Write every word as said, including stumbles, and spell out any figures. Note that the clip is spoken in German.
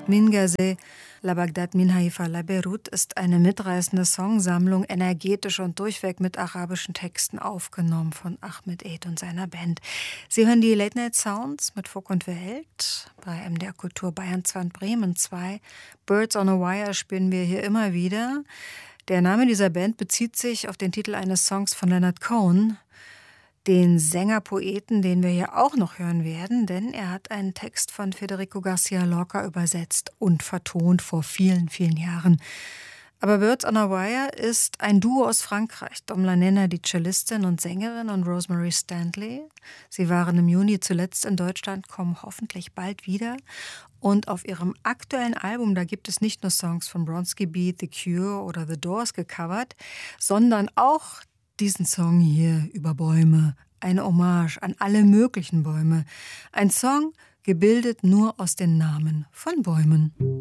Min Gazeh, La Bagdad Min Haifa La Beirut ist eine mitreißende Songsammlung, energetisch und durchweg mit arabischen Texten aufgenommen von Ahmed Eid und seiner Band. Sie hören die Late Night Sounds mit Funk und Welt bei M D R Kultur Bayern zwei und Bremen zwei. Birds on a Wire spielen wir hier immer wieder. Der Name dieser Band bezieht sich auf den Titel eines Songs von Leonard Cohen, den Sänger-Poeten, den wir hier auch noch hören werden, denn er hat einen Text von Federico Garcia Lorca übersetzt und vertont vor vielen, vielen Jahren. Aber Birds on a Wire ist ein Duo aus Frankreich. Dom Lanena, die Cellistin und Sängerin, und Rosemary Stanley. Sie waren im Juni zuletzt in Deutschland, kommen hoffentlich bald wieder. Und auf ihrem aktuellen Album, da gibt es nicht nur Songs von Bronski Beat, The Cure oder The Doors gecovert, sondern auch diesen Song hier über Bäume, eine Hommage an alle möglichen Bäume. Ein Song, gebildet nur aus den Namen von Bäumen.